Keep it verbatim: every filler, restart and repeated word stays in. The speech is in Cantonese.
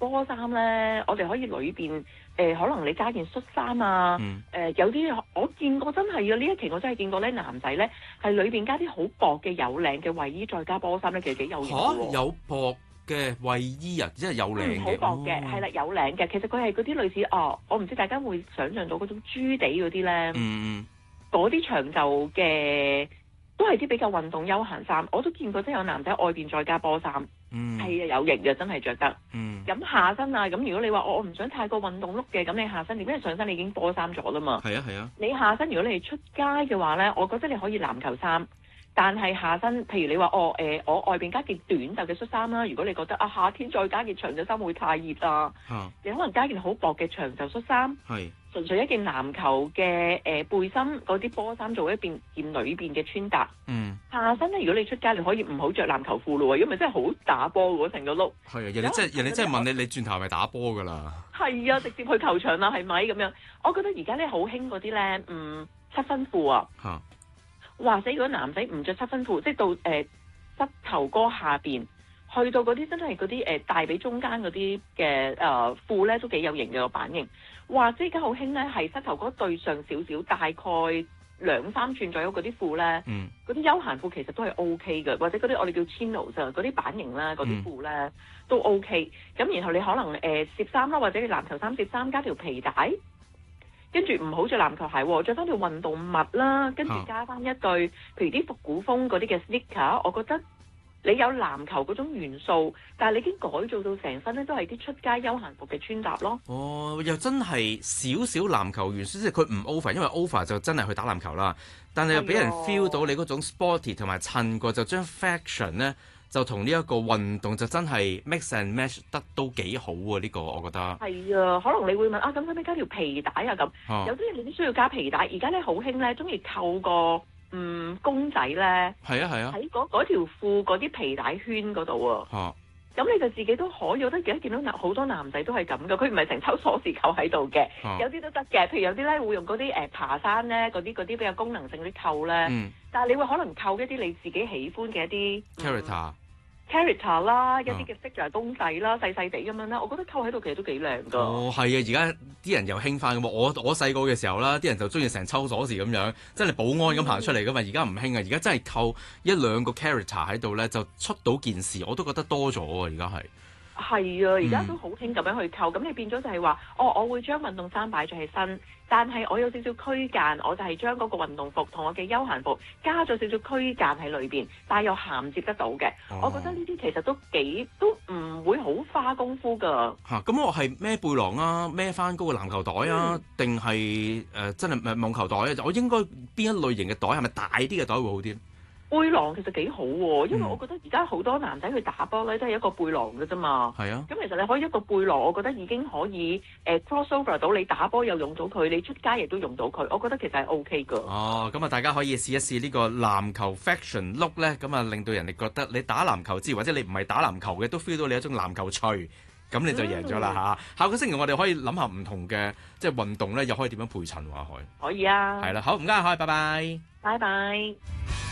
波衫咧，我哋可以裏邊誒、呃，可能你加件恤衫啊，誒、 嗯呃、有啲我見過真係啊，呢一期我真係見過咧，男仔咧係裏邊加啲好薄嘅有領嘅衛衣，再加波衫咧，其實幾有型嘅喎。 有薄嘅衛衣啊，即係有領好、 嘅， 薄嘅，係啦、有領嘅。其實佢係嗰啲類似哦，我唔知大家會想像到嗰種豬地嗰啲咧， 嗯嗯， 嗰啲長袖嘅都係啲比較運動休閒衫，我都見過真係有男仔外邊再加波衫， 嗯， 係啊、有型嘅，真係着得。 嗯， 咁下身啊，咁如果你話我我唔想太過運動碌嘅，咁你下身點？因為上身你已經波衫咗啦嘛。 係啊係啊， 你下身如果你係出街嘅話咧，我覺得你可以籃球衫。但係下身，譬如你話哦誒、呃，我外邊加件短袖嘅恤衫啦。如果你覺得啊夏天再加件長袖衫會太熱啊， 嚇你可能加件好薄嘅長袖恤衫， 係， 純粹一件籃球嘅誒、呃、背心嗰啲波衫做一件件裏邊嘅穿搭。 嗯， 下身咧，如果你出街，你可以唔好着籃球褲咯，因為真係好打波喎成個碌。 係啊，人哋真係人哋真係問你，你轉頭係咪打波㗎啦？ 係啊，直接去球場啦，係咪咁樣？我覺得而家咧好興嗰啲咧，嗯，七分褲啊。 嚇， 話死如果男仔唔着七分褲，即係到誒、呃、膝頭哥下邊，去到嗰啲真係嗰啲誒大髀中間嗰啲嘅誒褲咧，都幾有型嘅個版型。或者而家好興咧，係膝頭哥對上少少，大概兩三寸左右嗰啲褲咧， 嗯， 嗰啲休閒褲其實都係 O K 嘅，或者嗰啲我哋叫 chinos 啊，嗰啲版型咧，嗰啲褲咧都 O K。咁然後你可能誒摺衫啦，或者你籃球衫摺衫加條皮帶。跟住唔好着籃球鞋喎，着翻條運動襪啦，跟住加翻一對，譬如啲復古風嗰啲嘅 sneaker，我覺得你有籃球嗰種元素，但係你已經改造到成身咧都係啲出街休閒服嘅穿搭咯。 哦，又真係少少籃球元素，即係佢唔 over，因為 over 就真係去打籃球啦。但係又俾人 feel 到你嗰種 sporty 同埋襯過，就將 fashion 咧就同呢一個運動就真係 mix and match 得都幾好喎！呢、這個我覺得係啊，可能你會問啊，咁使唔使加條皮帶啊？咁、啊、有啲嘢你都需要加皮帶。而家咧好興咧，中意扣個嗯公仔咧， 係啊係啊，喺嗰嗰條褲嗰啲皮帶圈嗰度啊。 啊咁你就自己都可以，我覺得而家見到男好多男仔都係咁噶，佢唔係成抽鎖匙扣喺度嘅， 啊、 有啲都得嘅。譬如有啲咧會用嗰啲誒爬山咧，嗰啲嗰啲比較功能性啲扣咧， 嗯、 但係你會可能扣一啲你自己喜歡嘅一啲 character。 character 啦，一啲嘅 figure 公仔啦，細細地咁樣啦，我覺得扣喺度其實都幾靚噶。 哦，係啊，而家啲人又興翻咁喎。我我細個嘅時候啦，啲人就中意成抽鎖匙咁樣，真係保安咁行出嚟噶嘛。而家唔興啊，而家真係扣一兩個 character 喺度咧，就出到件事，我都覺得多咗啊。而家係。 係啊，而家都好興咁樣去扣，咁、嗯、你變咗就係話，哦，我會將運動衫擺咗喺身，但係我有少少區間，我就係將嗰個運動服同我嘅休閒服加咗少少區間喺裏邊，但係又銜接得到嘅。哦、我覺得呢啲其實都幾都唔會好花功夫㗎。 嚇、啊，咁我係孭背囊啊，孭翻嗰個籃球袋啊，定係誒真係誒網球袋啊？我應該邊一類型嘅袋係咪大啲嘅袋會好啲？ 背囊其實幾好喎，因為我覺得而家好多男仔去打波咧都係一個背囊嘅啫嘛。 係啊。 咁其實你可以一個背囊，我覺得已經可以誒、呃、crossover 到你打波又用到佢，你出街亦都用到佢。我覺得其實係 OK 㗎。哦， 咁啊，大家可以試一試呢個籃球 fashion look 咧，咁啊令到人哋覺得你打籃球之餘，或者你唔係打籃球嘅，都 feel 到你一種籃球趣，咁你就贏咗啦嚇。嗯、下個星期我哋可以諗下唔同嘅即係運動咧，又可以點樣配襯喎？可以。 可以啊。 係啦，好唔該，可以，拜拜。 拜拜。